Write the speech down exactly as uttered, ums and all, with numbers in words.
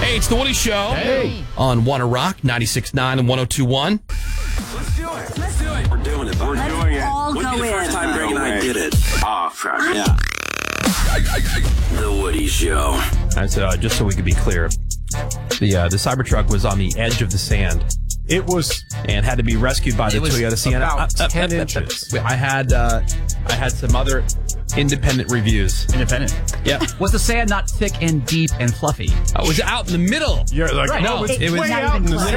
Hey, it's the Woody Show. Hey. On Wanna Rock, ninety-six point nine and one oh two point one. Let's do it. Let's do it. We're doing it. We're Let's doing it. all Wouldn't go be the first in. time Greg and I did it. Oh, fuck. Yeah. The Woody Show. That's uh, just so we could be clear. The uh, the Cybertruck was on the edge of the sand. It was and had to be rescued by the it was Toyota Sienna. about Uh, uh, ten uh, uh, inches. I had uh, I had some other independent reviews. Independent. Yeah. Was the sand not thick and deep and fluffy? I was out in the middle. You're like, Right. no, No, it's it was way not out even in the close.